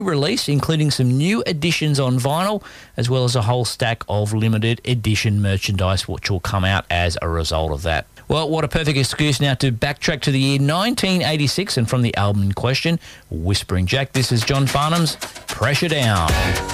release, including some new editions on vinyl, as well as a whole stack of limited edition merchandise, which will come out as a result of that. Well, what a perfect excuse now to backtrack to the year 1986, and from the album in question, Whispering Jack, this is John Farnham's Pressure Down.